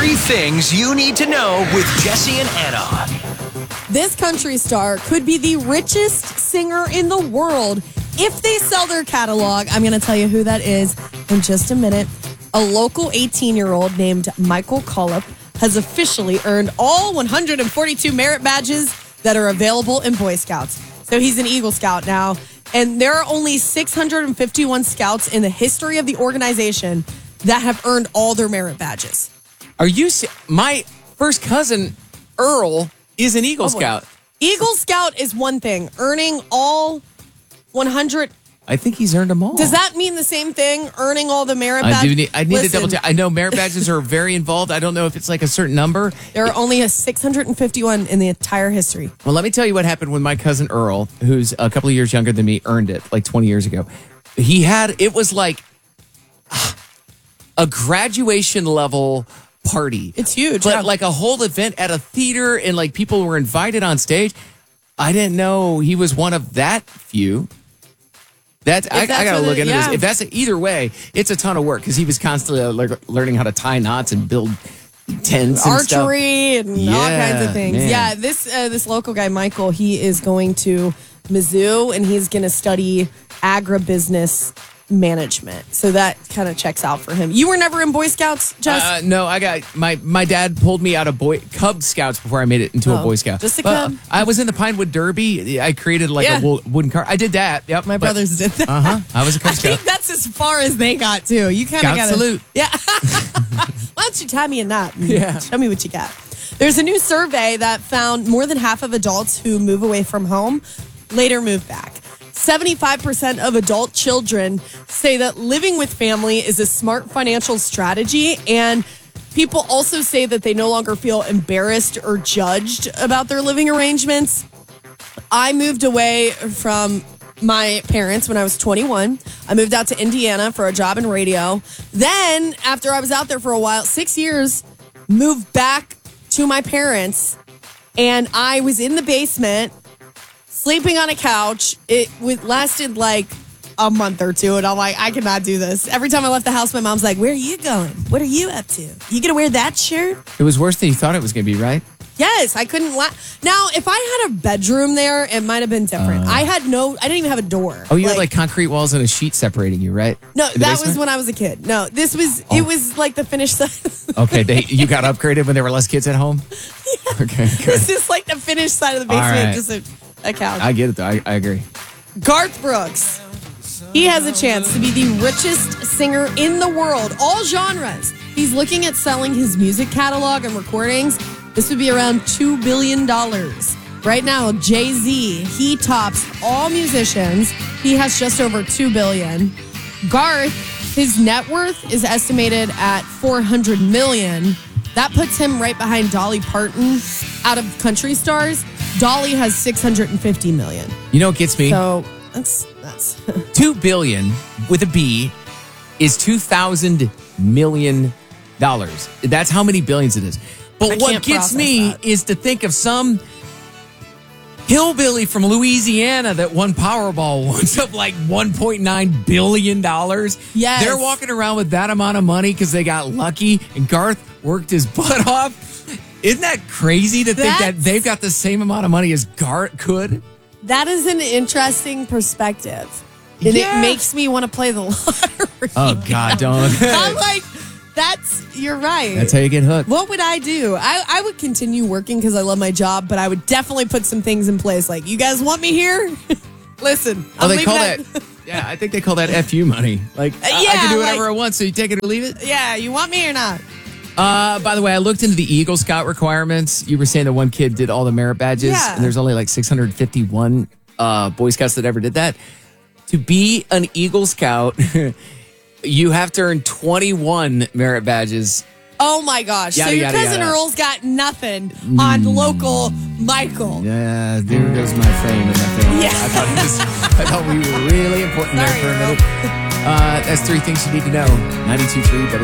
3 things you need to know with Jesse and Anna. This country star could be the richest singer in the world if they sell their catalog. I'm going to tell you who that is in just a minute. A local 18-year-old named Michael Cullip has officially earned all 142 merit badges that are available in Boy Scouts. So he's an Eagle Scout now. And there are only 651 scouts in the history of the organization that have earned all their merit badges. Are you... My first cousin, Earl, is an Eagle Scout. Eagle Scout is one thing. Earning all 100... I think he's earned them all. Does that mean the same thing? Earning all the merit badges? I need to double check. I know merit badges are very involved. I don't know if it's like a certain number. There are only 651 in the entire history. Well, let me tell you what happened when my cousin Earl, who's a couple of years younger than me, earned it like 20 years ago. It was like a graduation level party. It's huge. But like a whole event at a theater and like people were invited on stage. I didn't know he was one of that few. I got to look into this. If that's either way, it's a ton of work because he was constantly learning how to tie knots and build tents and archery stuff. and all kinds of things. Man. Yeah, this local guy, Michael, he is going to Mizzou and he's going to study agribusiness management. So that kind of checks out for him. You were never in Boy Scouts, Jess? No, I got my dad pulled me out of Cub Scouts before I made it into a Boy Scout. Just a Cub? I was in the Pinewood Derby. I created a wooden car. I did that. Yep. My brothers did that. I was a Cub Scout. I think that's as far as they got too. You kind of got to salute. Yeah. Why don't you tie me a knot? Yeah. Show me what you got. There's a new survey that found more than half of adults who move away from home later move back. 75% of adult children say that living with family is a smart financial strategy, and people also say that they no longer feel embarrassed or judged about their living arrangements. I moved away from my parents when I was 21. I moved out to Indiana for a job in radio. Then, after I was out there for a while, 6 years, moved back to my parents, and I was in the basement sleeping on a couch. It lasted like a month or two, and I'm like, I cannot do this. Every time I left the house, my mom's like, where are you going? What are you up to? You gonna wear that shirt? It was worse than you thought it was going to be, right? Yes, I couldn't. Now, if I had a bedroom there, it might have been different. I didn't even have a door. Oh, you had like concrete walls and a sheet separating you, right? No, that was when I was a kid. No, it was like the finished side. Okay, you got upgraded when there were less kids at home? Yeah. Okay, good. This is like the finished side of the basement, right. just a couch. I get it, though. I agree. Garth Brooks. He has a chance to be the richest singer in the world, all genres. He's looking at selling his music catalog and recordings. This would be around $2 billion. Right now, Jay-Z, he tops all musicians. He has just over $2 billion. Garth, his net worth is estimated at $400 million. That puts him right behind Dolly Parton. Out of country stars, Dolly has $650 million. You know what gets me? So that's $2 billion with a B is $2,000 million. That's how many billions it is. But what gets me is to think of some hillbilly from Louisiana that won Powerball once of like $1.9 billion. Yes. They're walking around with that amount of money because they got lucky and Garth worked his butt off. Isn't that crazy to think that they've got the same amount of money as Garth could? That is an interesting perspective. And it makes me want to play the lottery. Oh, God, don't. I'm like, you're right. That's how you get hooked. What would I do? I would continue working because I love my job, but I would definitely put some things in place. Like, you guys want me here? Listen. They call that. Yeah, I think they call that FU money. Like, I can do whatever I want, so you take it or leave it? Yeah, you want me or not? By the way, I looked into the Eagle Scout requirements. You were saying that one kid did all the merit badges, and there's only like 651 Boy Scouts that ever did that. To be an Eagle Scout, you have to earn 21 merit badges. Oh my gosh. So your cousin Earl's got nothing on local Michael. Yeah, there goes my fame and that thing. Yeah. I thought we were really important there for a minute. That's 3 things you need to know. 92.3